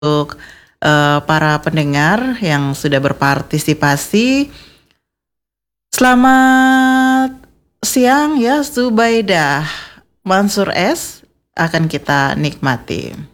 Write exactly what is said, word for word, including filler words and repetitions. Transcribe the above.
Untuk, eee, para pendengar yang sudah berpartisipasi. Selamat siang ya, Zubaidah, Mansur S, akan kita nikmati.